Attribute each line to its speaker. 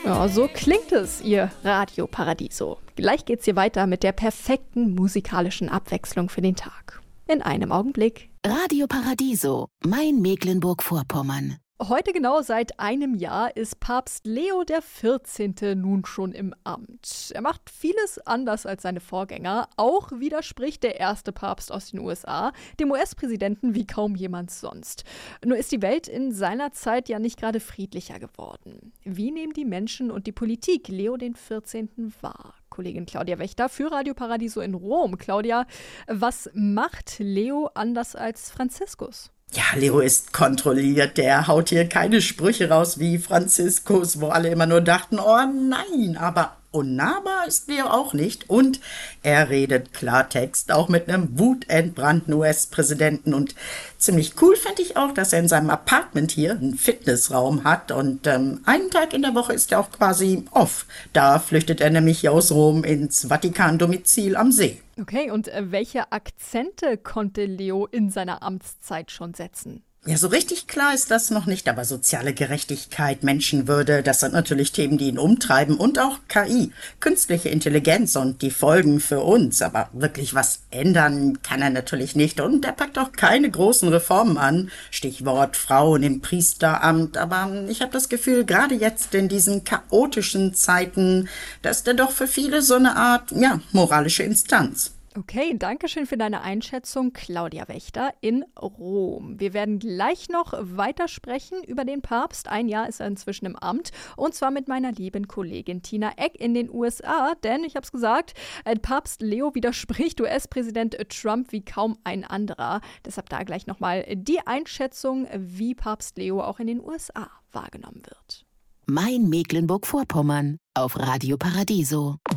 Speaker 1: Ja, so klingt es, ihr Radio Paradiso. Gleich geht's hier weiter mit der perfekten musikalischen Abwechslung für den Tag. In einem Augenblick.
Speaker 2: Radio Paradiso, mein Mecklenburg-Vorpommern.
Speaker 1: Heute genau seit einem Jahr ist Papst Leo XIV. Nun schon im Amt. Er macht vieles anders als seine Vorgänger. Auch widerspricht der erste Papst aus den USA dem US-Präsidenten wie kaum jemand sonst. Nur ist die Welt in seiner Zeit ja nicht gerade friedlicher geworden. Wie nehmen die Menschen und die Politik Leo XIV. Wahr? Kollegin Claudia Wächter für Radio Paradiso in Rom. Claudia, was macht Leo anders als Franziskus?
Speaker 3: Ja, Leo ist kontrolliert, der haut hier keine Sprüche raus wie Franziskus, wo alle immer nur dachten, oh nein, aber unnahbar ist Leo auch nicht. Und er redet Klartext, auch mit einem wutentbrannten US-Präsidenten. Und ziemlich cool fände ich auch, dass er in seinem Apartment hier einen Fitnessraum hat. Und einen Tag in der Woche ist er auch quasi off. Da flüchtet er nämlich aus Rom ins Vatikan-Domizil am See.
Speaker 1: Okay, und welche Akzente konnte Leo in seiner Amtszeit schon setzen?
Speaker 3: Ja, so richtig klar ist das noch nicht, aber soziale Gerechtigkeit, Menschenwürde, das sind natürlich Themen, die ihn umtreiben und auch KI, künstliche Intelligenz und die Folgen für uns. Aber wirklich was ändern kann er natürlich nicht und er packt auch keine großen Reformen an. Stichwort Frauen im Priesteramt. Aber ich habe das Gefühl, gerade jetzt in diesen chaotischen Zeiten, da ist er doch für viele so eine Art, moralische Instanz.
Speaker 1: Okay, danke schön für deine Einschätzung, Claudia Wächter in Rom. Wir werden gleich noch weiter sprechen über den Papst. Ein Jahr ist er inzwischen im Amt und zwar mit meiner lieben Kollegin Tina Eck in den USA. Denn, ich habe es gesagt, Papst Leo widerspricht US-Präsident Trump wie kaum ein anderer. Deshalb da gleich nochmal die Einschätzung, wie Papst Leo auch in den USA wahrgenommen wird.
Speaker 2: Mein Mecklenburg-Vorpommern auf Radio Paradiso.